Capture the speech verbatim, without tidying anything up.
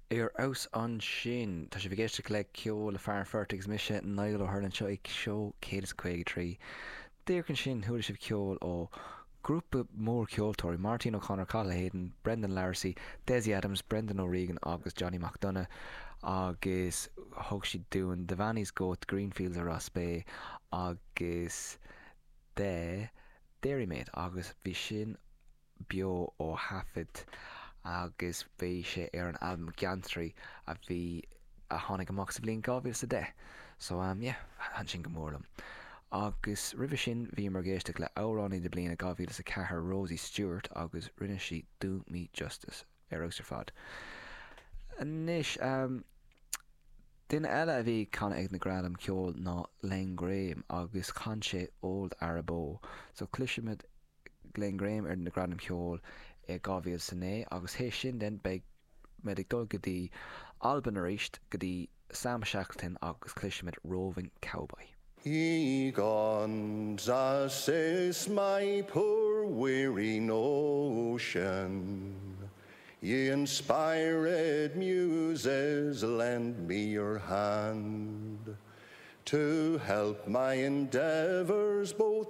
Ar aus an sin, tá sé bhgéiste le ceol le fear fertig mise nail ó Harlan seo ag seo céad chuig trí. Déir can sin thuúla sibh ceol ó grúpa mór ceoltóirí Martin O'Connor, Cathal Hayden, Brendan Larcy, Desi Adams, Brendan O'Regan agus Johnny McDonough agus thug si dúin Devaney's Goat, Greenfields a Ross Bay agus de Dairymaid agus bhí sin bio ó hafid agus bhí sé ar an album Gantry a bhí a tháinig amach sa bhliain gábhíl sa de. So um, yeah, han sin go mórlam. Agus ribh sin bhí mar géisteach le áránnaí de bliana gábhíle sa cethir Rosie Stewart agus rinne si Do Me Justice ar Oyster Fad. Anis, um, duine eile a bhí chuna ag na gradam ceol ná Len Graham agus can sé Old Arabo. So cliisiimiid Glen Graham ar na gradam ceol i gábhíle sa né agus hé sin den beag med ag dul go dtí Alban a ríist go dtí Sam Shackleton agus cliisiimiid Roving Cowboy. Egon, thus is my poor weary notion. Ye inspired muses, lend me your hand to help my endeavours both